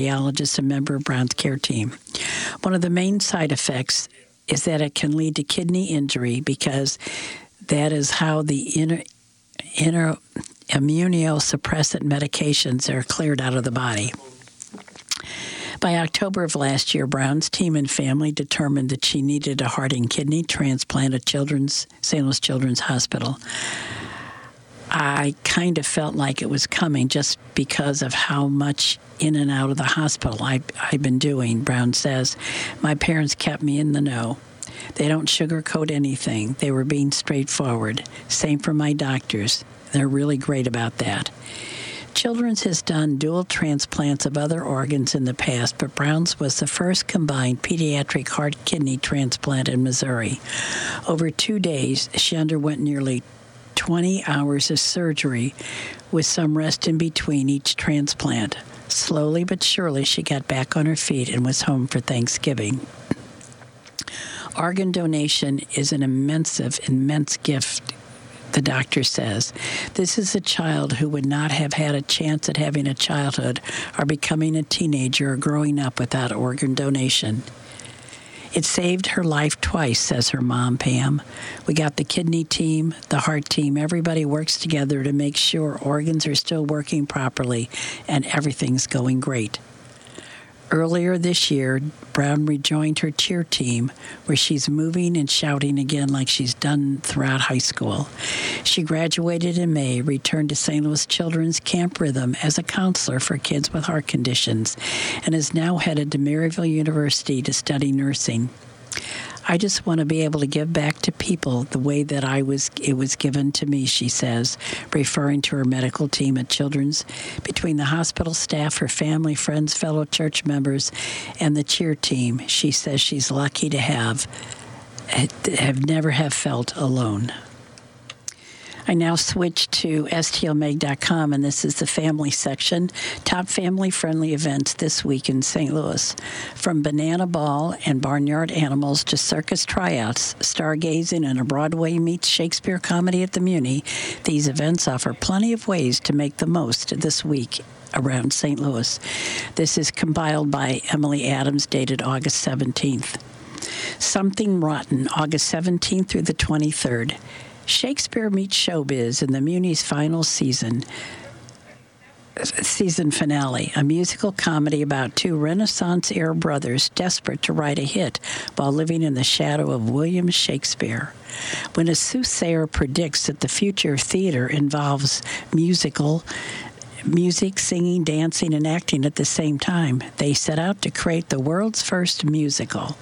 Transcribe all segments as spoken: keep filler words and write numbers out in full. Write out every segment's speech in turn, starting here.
cardiologist and member of Brown's care team. One of the main side effects is that it can lead to kidney injury because that is how the inner, inner immunosuppressant medications are cleared out of the body. By October of last year, Brown's team and family determined that she needed a heart and kidney transplant at Children's Saint Louis Children's Hospital. I kind of felt like it was coming just because of how much in and out of the hospital I, I've been doing, Brown says. My parents kept me in the know. They don't sugarcoat anything. They were being straightforward. Same for my doctors. They're really great about that. Children's has done dual transplants of other organs in the past, but Brown's was the first combined pediatric heart-kidney transplant in Missouri. Over two days, she underwent nearly twenty hours of surgery with some rest in between each transplant. Slowly but surely, she got back on her feet and was home for Thanksgiving. Organ donation is an immense, immense gift, the doctor says. This is a child who would not have had a chance at having a childhood or becoming a teenager or growing up without organ donation. It saved her life twice, says her mom, Pam. We got the kidney team, the heart team. Everybody works together to make sure organs are still working properly and everything's going great. Earlier this year, Brown rejoined her cheer team, where she's moving and shouting again like she's done throughout high school. She graduated in May, returned to Saint Louis Children's Camp Rhythm as a counselor for kids with heart conditions, and is now headed to Maryville University to study nursing. I just want to be able to give back to people the way that I was it was given to me, she says, referring to her medical team at Children's. Between the hospital staff, her family, friends, fellow church members, and the cheer team, she says she's lucky to have, have never have felt alone. I now switch to S T L mag dot com, and this is the family section. Top family-friendly events this week in Saint Louis. From Banana Ball and Barnyard Animals to circus tryouts, stargazing, and a Broadway meets Shakespeare comedy at the Muni, these events offer plenty of ways to make the most this week around Saint Louis. This is compiled by Emily Adams, dated August seventeenth. Something Rotten, August seventeenth through the twenty-third. Shakespeare meets Showbiz in the Muni's final season season finale, a musical comedy about two Renaissance-era brothers desperate to write a hit while living in the shadow of William Shakespeare. When a soothsayer predicts that the future of theater involves musical music, singing, dancing, and acting at the same time, they set out to create the world's first musical.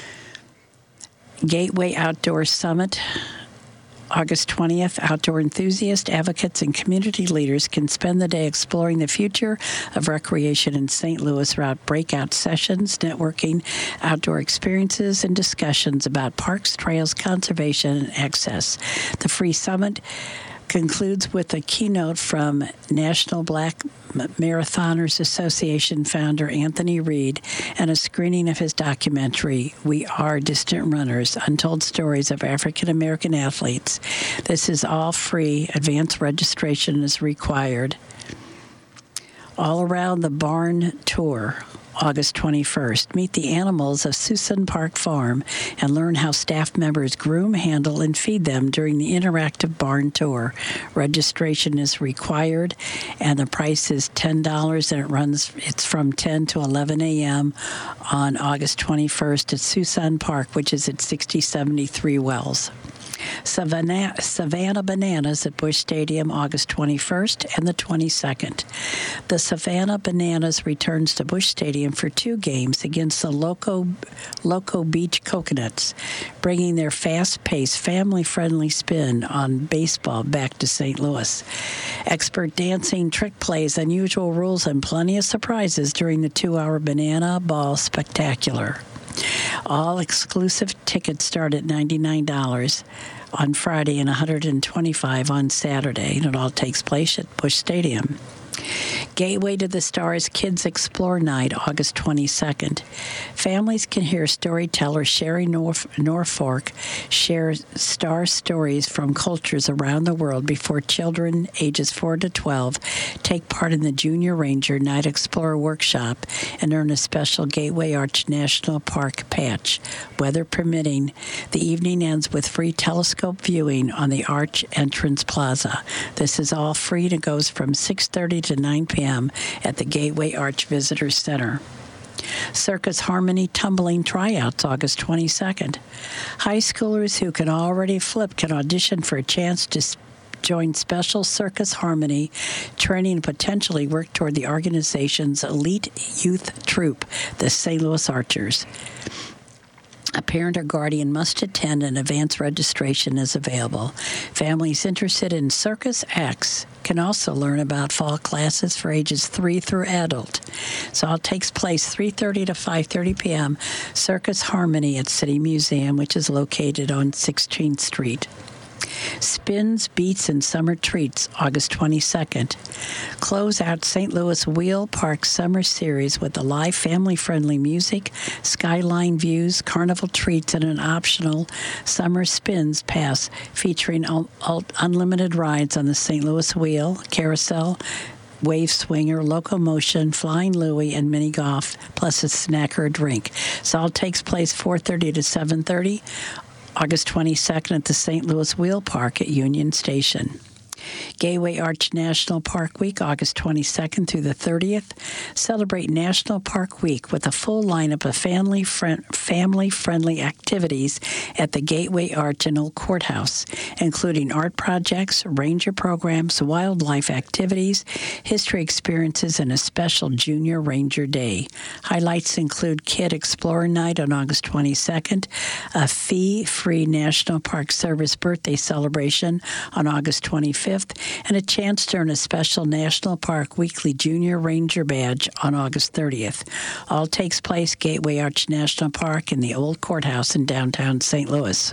Gateway Outdoor Summit, August twentieth, outdoor enthusiasts, advocates, and community leaders can spend the day exploring the future of recreation in Saint Louis throughout breakout sessions, networking, outdoor experiences, and discussions about parks, trails, conservation, and access. The free summit concludes with a keynote from National Black Marathoners Association founder Anthony Reed and a screening of his documentary, We Are Distant Runners, Untold Stories of African American Athletes. This is all free. Advanced registration is required. All Around the Barn Tour, August twenty-first. Meet the animals of Susan Park Farm and learn how staff members groom, handle, and feed them during the interactive barn tour. Registration is required, and the price is ten dollars, and it runs, it's from ten to eleven a.m. on August twenty-first at Susan Park, which is at sixty seventy-three Wells. Savannah, Savannah Bananas at Busch Stadium, August twenty-first and the twenty-second. The Savannah Bananas returns to Busch Stadium for two games against the Loco, Loco Beach Coconuts, bringing their fast-paced, family-friendly spin on baseball back to Saint Louis. Expert dancing, trick plays, unusual rules, and plenty of surprises during the two-hour Banana Ball Spectacular. All exclusive tickets start at ninety-nine dollars on Friday and one hundred twenty-five dollars on Saturday, and it all takes place at Busch Stadium. Gateway to the Stars Kids Explore Night, August twenty-second. Families can hear storyteller Sherry Norf- Norfolk share star stories from cultures around the world before children ages four to twelve take part in the Junior Ranger Night Explorer Workshop and earn a special Gateway Arch National Park patch. Weather permitting, the evening ends with free telescope viewing on the Arch Entrance Plaza. This is all free and it goes from six thirty to nine p.m. at the Gateway Arch Visitor Center. Circus Harmony Tumbling Tryouts, August twenty-second. High schoolers who can already flip can audition for a chance to join Special Circus Harmony training and potentially work toward the organization's elite youth troupe, the Saint Louis Archers. A parent or guardian must attend, and advance registration is available. Families interested in Circus X can also learn about fall classes for ages three through adult. So it all takes place three thirty to five thirty p.m. Circus Harmony at City Museum, which is located on sixteenth Street. Spins, Beats, and Summer Treats, August twenty-second. Close out Saint Louis Wheel Park Summer Series with a live family-friendly music, skyline views, carnival treats, and an optional Summer Spins Pass featuring un- un- unlimited rides on the Saint Louis Wheel, Carousel, Wave Swinger, Locomotion, Flying Louie, and Mini Golf, plus a snack or a drink. So all takes place four thirty to seven thirty. August twenty-second at the Saint Louis Wheel Park at Union Station. Gateway Arch National Park Week, August twenty-second through the thirtieth. Celebrate National Park Week with a full lineup of family friend, family-friendly activities at the Gateway Arch and Old Courthouse, including art projects, ranger programs, wildlife activities, history experiences, and a special Junior Ranger Day. Highlights include Kid Explorer Night on August twenty-second, a fee-free National Park Service birthday celebration on August twenty-fifth, and a chance to earn a special National Park Weekly Junior Ranger Badge on August thirtieth. All takes place Gateway Arch National Park in the Old Courthouse in downtown Saint Louis.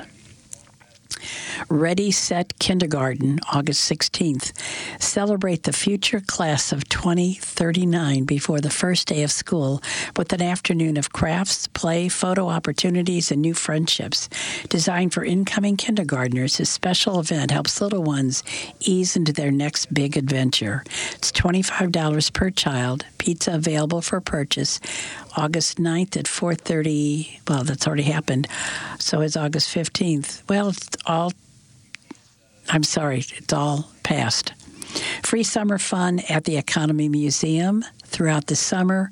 Ready, Set Kindergarten, August sixteenth. Celebrate the future class of twenty thirty-nine before the first day of school with an afternoon of crafts, play, photo opportunities, and new friendships. Designed for incoming kindergartners, this special event helps little ones ease into their next big adventure. It's twenty-five dollars per child. Pizza available for purchase. August ninth at four thirty. Well, that's already happened. So it's August fifteenth. Well, it's all, I'm sorry, it's all past. Free summer fun at the Economy Museum throughout the summer.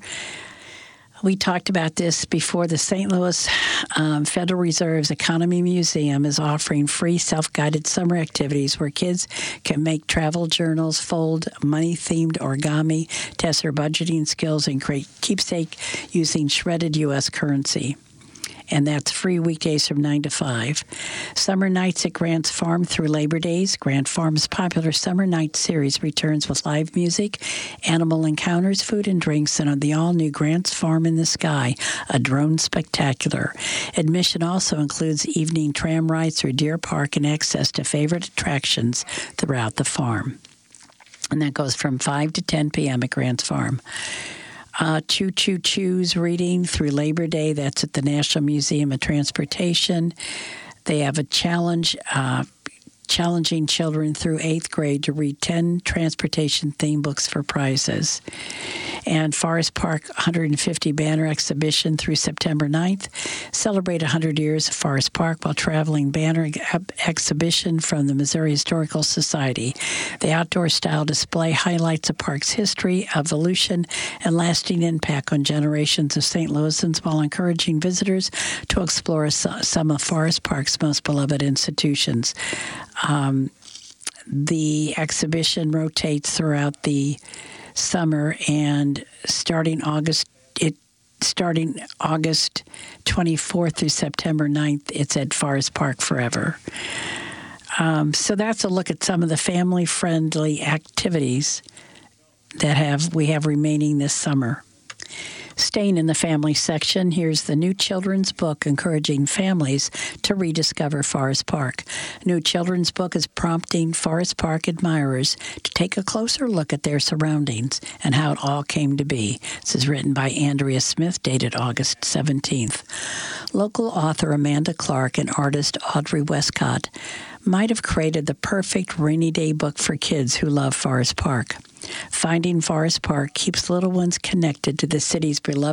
We talked about this before. The Saint Louis um, Federal Reserve's Economy Museum is offering free self-guided summer activities where kids can make travel journals, fold money-themed origami, test their budgeting skills, and create keepsake using shredded U S currency. And that's free weekdays from nine to five. Summer nights at Grant's Farm through Labor Days. Grant Farm's popular Summer Night series returns with live music, animal encounters, food and drinks, and on the all-new Grant's Farm in the Sky, a drone spectacular. Admission also includes evening tram rides through Deer Park and access to favorite attractions throughout the farm. And that goes from five to ten p.m. at Grant's Farm. Uh, Choo Choo Choo's reading through Labor Day. That's at the National Museum of Transportation. They have a challenge, uh, challenging children through eighth grade to read ten transportation theme books for prizes. And Forest Park one hundred fifty banner exhibition through September ninth. Celebrate one hundred years of Forest Park while traveling banner ex- exhibition from the Missouri Historical Society. The outdoor style display highlights the park's history, evolution, and lasting impact on generations of Saint Louisans while encouraging visitors to explore some of Forest Park's most beloved institutions. Um, the exhibition rotates throughout the summer, and starting August, it starting August twenty-fourth through September ninth, it's at Forest Park forever. Um, so that's a look at some of the family-friendly activities that have we have remaining this summer. Staying in the family section, here's the new children's book encouraging families to rediscover Forest Park. A new children's book is prompting Forest Park admirers to take a closer look at their surroundings and how it all came to be. This is written by Andrea Smith, dated August seventeenth. Local author Amanda Clark and artist Audrey Westcott might have created the perfect rainy day book for kids who love Forest Park. Finding Forest Park keeps little ones connected to the city's beloved